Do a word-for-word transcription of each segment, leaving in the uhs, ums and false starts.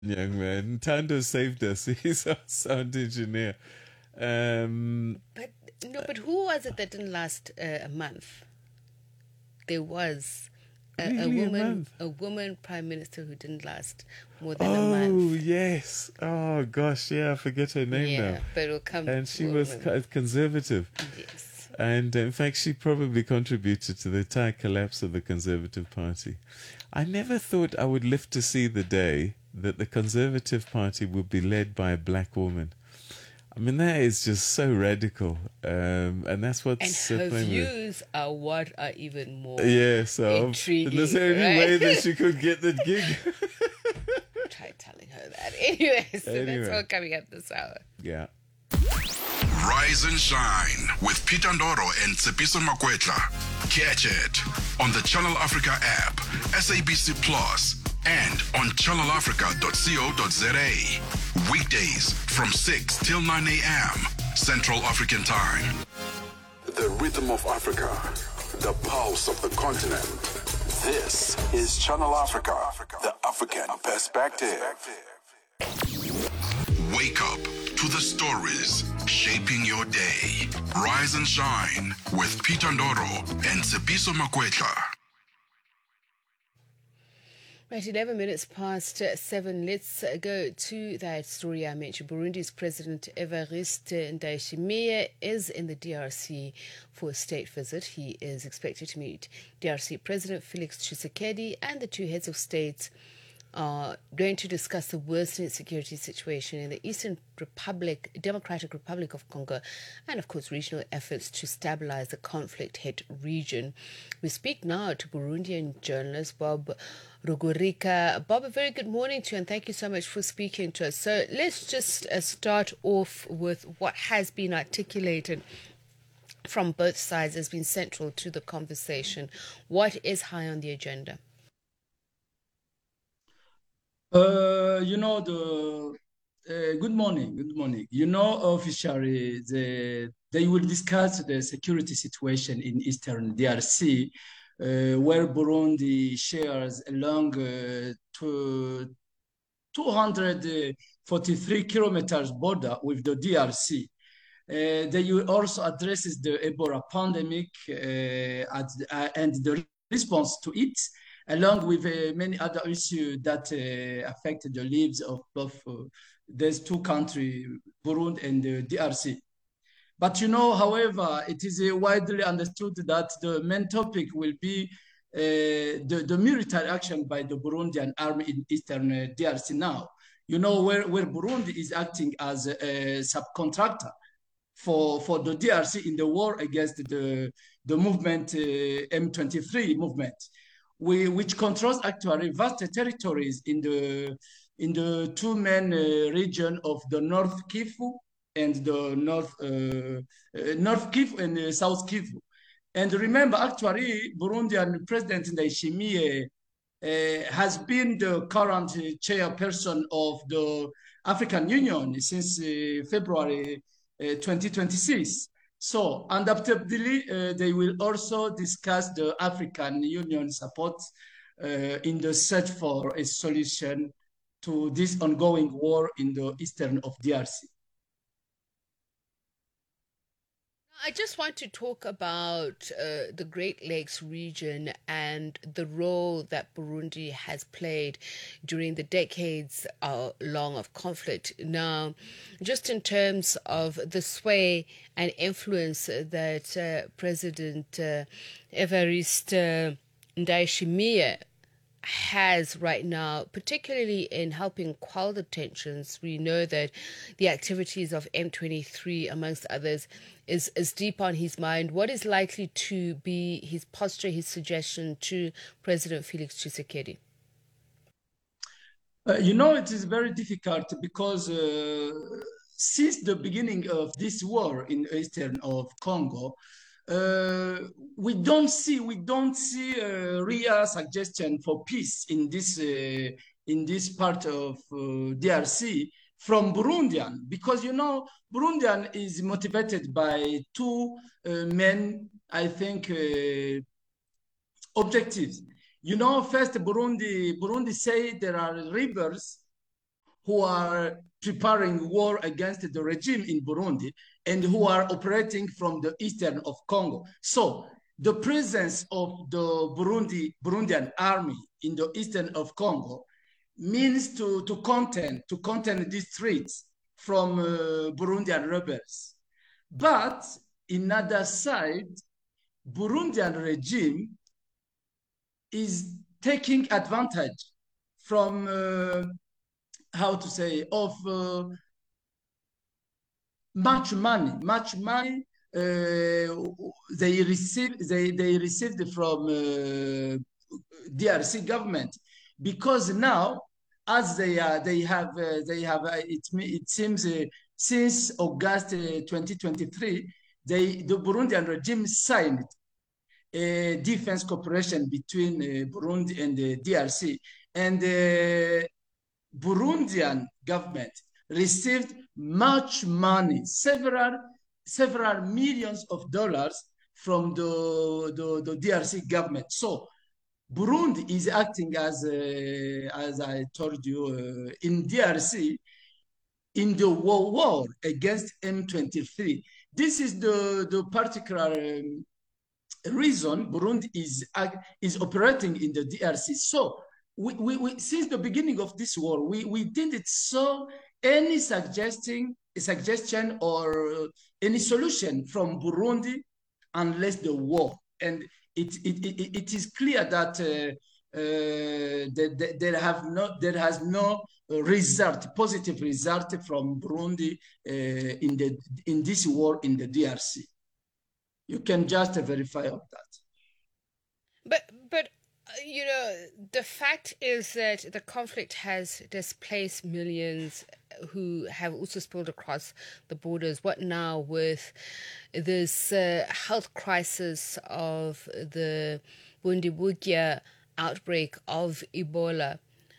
young man. Tando saved us. He's our sound engineer. Um, But no, but who was it that didn't last uh, a month? There was a, a really, a woman, month. a woman prime minister who didn't last more than a Oh, month. yes. Oh, gosh. Yeah, I forget her name now. Yeah, but we'll come. And she We'll was remember. conservative. Yes. And in fact, she probably contributed to the entire collapse of the Conservative Party. I never thought I would live to see the day that the Conservative Party would be led by a black woman. I mean, that is just so radical. Um, and that's what's And so her funny. views are what are even more Yeah, so intriguing. is there any right? way that she could get the gig? Try telling her that. Anyway, so Anyway. that's all coming up this hour. Yeah. Rise and Shine with Peter Ndoro and Tsepiso Makwetla. Catch it on the Channel Africa app, S A B C Plus, and on channel africa dot co dot za. Weekdays from six till nine a.m. Central African Time. The rhythm of Africa, the pulse of the continent. This is Channel Africa, the African perspective. Wake up to the stories shaping your day. Rise and Shine with Peter Ndoro and Tsepiso Makwetla. Right, eleven minutes past uh, seven. Let's uh, go to that story I mentioned. Burundi's President Evariste Ndayishimiye is in the D R C for a state visit. He is expected to meet D R C President Felix Tshisekedi, and the two heads of state are going to discuss the worsening security situation in the Eastern Republic, Democratic Republic of Congo, and of course regional efforts to stabilize the conflict-hit region. We speak now to Burundian journalist Bob Rugurika. Bob, a very good morning to you, and thank you so much for speaking to us. So let's just uh, start off with what has been articulated from both sides has been central to the conversation. What is high on the agenda? Uh, you know, the uh, good morning, good morning. You know, officially, the, they will discuss the security situation in Eastern D R C, uh, where Burundi shares along uh, to two hundred forty-three kilometers border with the D R C. Uh, they will also address the Ebola pandemic uh, at, uh, and the response to it, along with uh, many other issues that uh, affect the lives of both uh, these two countries, Burundi and the D R C. But you know, however, it is uh, widely understood that the main topic will be uh, the, the military action by the Burundian army in eastern uh, D R C now. You know, where, where Burundi is acting as a, a subcontractor for, for the D R C in the war against the, the movement, uh, M twenty-three movement, we, which controls actually vast territories in the, in the two main uh, regions of the North Kivu and the North, uh, uh, North Kivu and uh, South Kivu. And remember, actually, Burundian President Ndayishimiye uh, has been the current chairperson of the African Union since uh, February uh, twenty twenty-six. So, undoubtedly, uh, they will also discuss the African Union support uh, in the search for a solution to this ongoing war in the eastern of D R C. I just want to talk about uh, the Great Lakes region and the role that Burundi has played during the decades uh, long of conflict. Now, just in terms of the sway and influence that uh, President uh, Evariste Ndayishimiye has right now, particularly in helping quell the tensions. We know that the activities of M twenty-three, amongst others, is, is deep on his mind. What is likely to be his posture, his suggestion to President Felix Tshisekedi? Uh, you know, it is very difficult because uh, since the beginning of this war in eastern of Congo, uh, we don't see we don't see a real suggestion for peace in this uh, in this part of uh, D R C from Burundian, because you know Burundian is motivated by two uh, main, I think, uh, objectives. You know, first Burundi Burundi say there are rivers who are preparing war against the regime in Burundi and who are operating from the eastern of Congo. So the presence of the Burundi, Burundian army in the eastern of Congo means to, to contain, to contain these threats from uh, Burundian rebels. But in other side, Burundian regime is taking advantage from, uh, how to say, of uh, much money, much money uh, they received, they, they received from uh, D R C government, because now, as they are, they have, uh, they have, uh, it, it seems uh, since August uh, twenty twenty-three, they, the Burundian regime signed a defense cooperation between uh, Burundi and the D R C, and the Burundian government received much money, several, several millions of dollars from the, the, the D R C government. So Burundi is acting as, uh, as I told you, uh, in D R C, in the war, war against M twenty-three. This is the, the particular um, reason Burundi is, uh, is operating in the D R C. So we, we, we, since the beginning of this war, we, we didn't saw any suggesting, suggestion or any solution from Burundi unless the war. And it, it, it, it is clear that uh, uh, that there have no, there has no result, positive result from Burundi uh, in the in this war in the D R C. You can just verify of that. But but you know, the fact is that the conflict has displaced millions who have also spilled across the borders. What now with this uh, health crisis of the Bundibugyo outbreak of Ebola?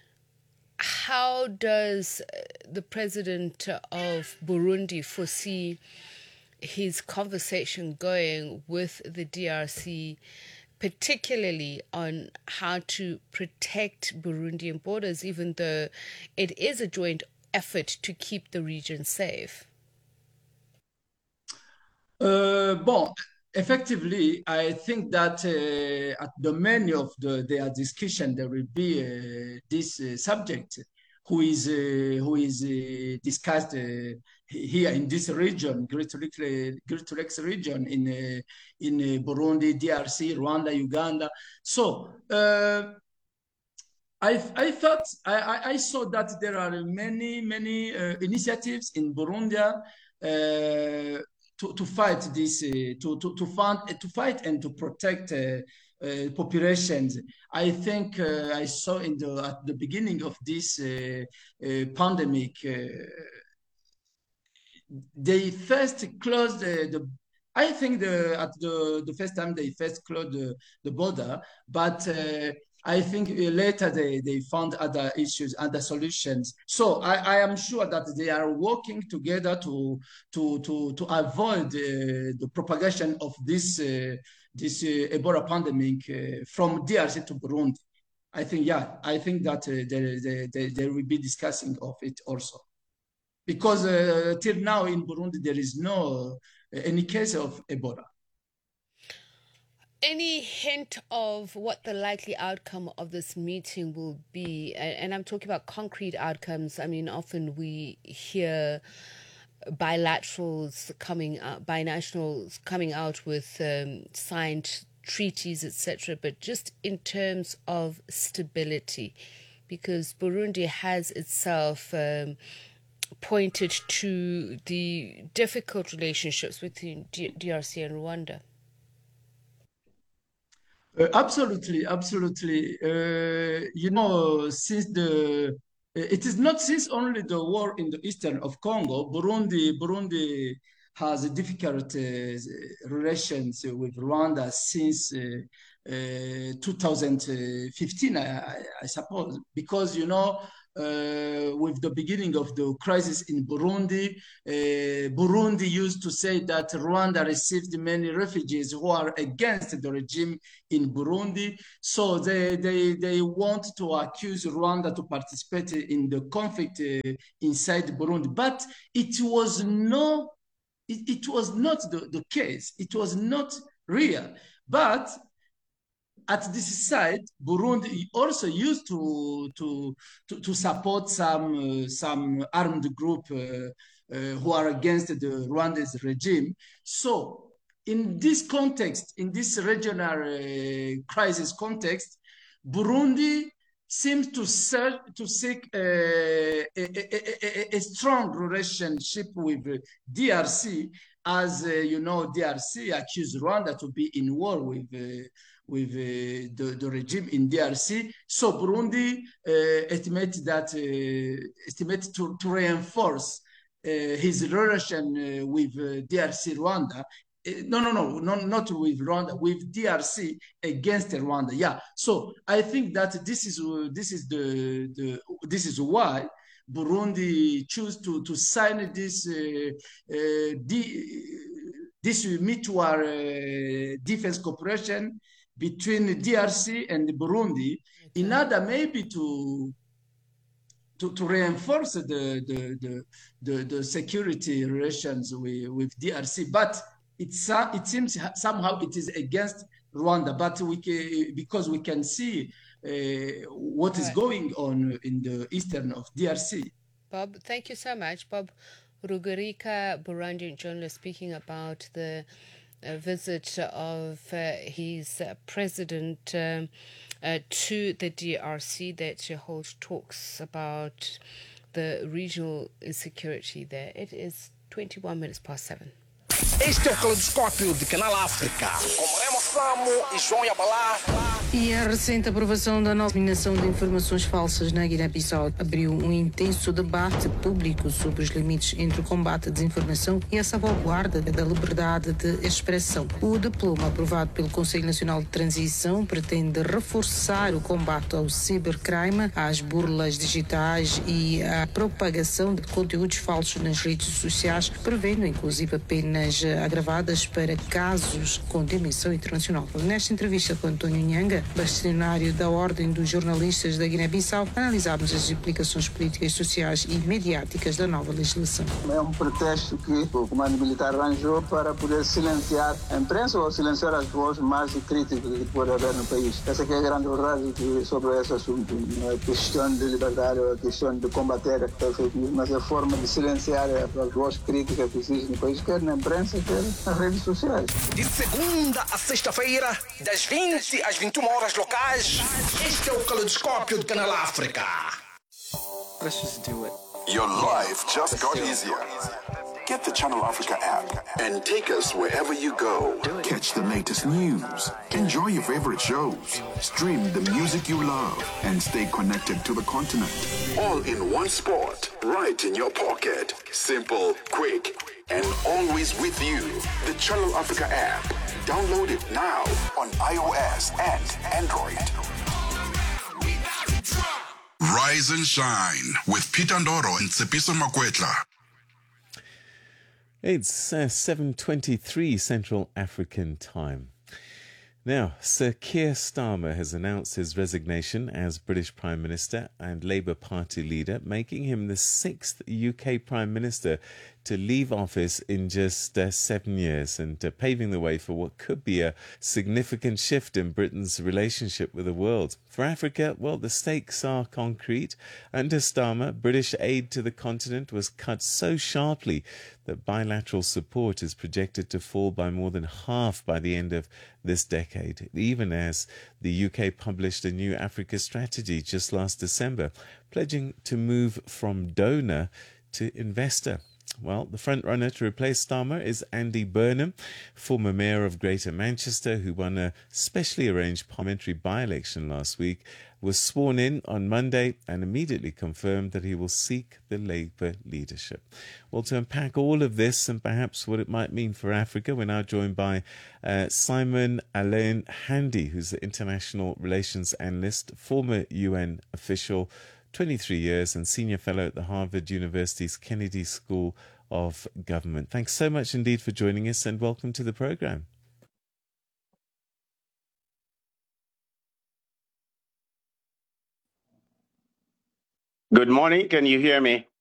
How does the president of Burundi foresee his conversation going with the D R C, particularly on how to protect Burundian borders, even though it is a joint effort to keep the region safe? Uh, bon, effectively, I think that uh, at the many of the, their discussion, there will be uh, this uh, subject who is uh, who is uh, discussed uh, here in this region, Great Lakes, Great Lakes region in uh, in uh, Burundi, D R C, Rwanda, Uganda. So uh, I I thought I I saw that there are many many uh, initiatives in Burundi uh, to to fight this uh, to to to find to fight and to protect. Uh, Uh, populations. I think uh, I saw in the at the beginning of this uh, uh, pandemic, uh, they first closed the, the. I think the at the the first time they first closed the, the border, but uh, I think later they, they found other issues, other solutions. So I, I am sure that they are working together to to to to avoid uh, the propagation of this. Uh, this uh, Ebola pandemic uh, from D R C to Burundi. I think, yeah, I think that uh, they, they, they, they will be discussing of it also. Because uh, till now in Burundi, there is no uh, any case of Ebola. Any hint of what the likely outcome of this meeting will be? And I'm talking about concrete outcomes. I mean, often we hear bilaterals coming out, binationals coming out with um, signed treaties, et cetera. But just in terms of stability, because Burundi has itself um, pointed to the difficult relationships between D- DRC and Rwanda. Uh, absolutely, absolutely. Uh, you know, since the It is not since only the war in the eastern of Congo. Burundi, Burundi has difficult uh, relations with Rwanda since uh, uh, two thousand fifteen, I, I suppose, because you know uh, with the beginning of the crisis in Burundi. Uh, Burundi used to say that Rwanda received many refugees who are against the regime in Burundi. So they, they, they want to accuse Rwanda to participate in the conflict uh, inside Burundi. But it was no, it, it was not the, the case. It was not real. But at this side, Burundi also used to to to, to support some uh, some armed group uh, uh, who are against the Rwanda's regime. So, in this context, in this regional uh, crisis context, Burundi seems to search, to seek uh, a, a, a, a strong relationship with D R C, as uh, you know, D R C accused Rwanda to be in war with. Uh, with uh, the, the regime in D R C. So Burundi uh, estimates that, uh, estimates to, to reinforce uh, his relation uh, with uh, D R C Rwanda. Uh, no, no, no, no, not with Rwanda, with D R C against Rwanda. Yeah. So I think that this is uh, this is the, the this is why Burundi choose to to sign this uh, uh, di- this mutual uh, defense cooperation between D R C and Burundi, okay, in order maybe to to, to reinforce the the, the the the security relations with, with D R C. But it's it seems somehow it is against Rwanda. But we can, because we can see uh, what is going on in the eastern of D R C. Bob, thank you so much, Bob Rugurika, Burundian journalist, speaking about the a visit of uh, his uh, president um, uh, to the D R C that uh, holds talks about the regional insecurity there. It is twenty-one minutes past seven. Este é o Caleidoscópio de Canal África, com Remo Samo e João Yabalá. E a recente aprovação da nova disseminação de informações falsas na Guiné-Bissau abriu um intenso debate público sobre os limites entre o combate à desinformação e a salvaguarda da liberdade de expressão. O diploma aprovado pelo Conselho Nacional de Transição pretende reforçar o combate ao cibercrime, às burlas digitais e à propagação de conteúdos falsos nas redes sociais, prevendo inclusive penas agravadas para casos com dimensão internacional. Nesta entrevista com António Nhanga, bastonário da Ordem dos Jornalistas da Guiné-Bissau, analisámos as implicações políticas, sociais e mediáticas da nova legislação. É um pretexto que o comando militar arranjou para poder silenciar a imprensa ou silenciar as vozes mais críticas que pode haver no país. Essa que é a grande verdade sobre esse assunto. Não é questão de liberdade, é questão de combater a fake news, mas é a forma de silenciar as vozes críticas que existem no país, quer na imprensa, quer nas redes sociais. De segunda a sexta-feira, das vinte às vinte e uma horas locais, este é o Caleidoscópio de Canal África. Let's just do it. Your life just got easier. Get the Channel Africa app and take us wherever you go. Catch the latest news, enjoy your favorite shows, stream the music you love, and stay connected to the continent. All in one spot, right in your pocket. Simple, quick, and always with you. The Channel Africa app. Download it now on iOS and Android. Rise and Shine with Peter Ndoro and Tsepiso Makwetla. It's uh, seven twenty-three Central African time. Now, Sir Keir Starmer has announced his resignation as British Prime Minister and Labour Party leader, making him the sixth U K Prime Minister to leave office in just uh, seven years and uh, paving the way for what could be a significant shift in Britain's relationship with the world. For Africa, well, the stakes are concrete. Under Starmer, British aid to the continent was cut so sharply that bilateral support is projected to fall by more than half by the end of this decade, even as the U K published a new Africa strategy just last December, pledging to move from donor to investor. Well, the front-runner to replace Starmer is Andy Burnham, former mayor of Greater Manchester, who won a specially arranged parliamentary by-election last week, was sworn in on Monday and immediately confirmed that he will seek the Labour leadership. Well, to unpack all of this and perhaps what it might mean for Africa, we're now joined by uh, Simon Alain Handy, who's the international relations analyst, former U N official, twenty-three years, and Senior Fellow at the Harvard University's Kennedy School of Government. Thanks so much indeed for joining us, and welcome to the program. Good morning. Can you hear me?